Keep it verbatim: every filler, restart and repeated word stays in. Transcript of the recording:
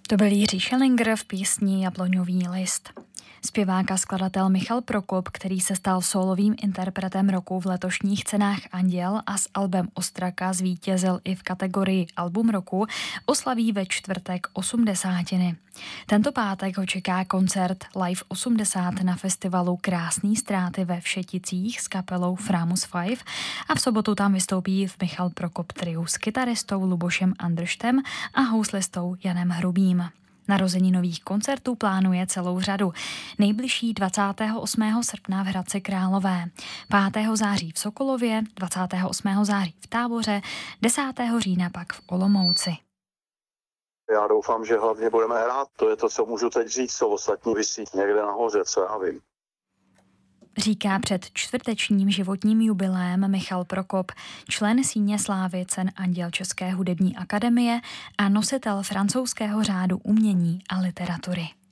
To byl Jiří Schellinger v písni Jabloňový list. Zpěvák a skladatel Michal Prokop, který se stal sólovým interpretem roku v letošních cenách Anděl a s albem Ostraka zvítězil i v kategorii Album roku, oslaví ve čtvrtek osmdesátiny. Tento pátek ho čeká koncert Live osmdesát na festivalu Krásný ztráty ve Všeticích s kapelou Framus Five a v sobotu tam vystoupí v Michal Prokop triu s kytaristou Lubošem Andrštem a houslistou Janem Hrubým. Narozeninových koncertů plánuje celou řadu. Nejbližší dvacátého osmého srpna v Hradci Králové, pátého září v Sokolově, dvacátého osmého září v Táboře, desátého října pak v Olomouci. Já doufám, že hlavně budeme hrát. To je to, co můžu teď říct, co ostatní visí někde nahoře, co já vím. Říká před čtvrtečním životním jubileem Michal Prokop, člen síně slávy cen Anděl České hudební akademie a nositel francouzského řádu umění a literatury.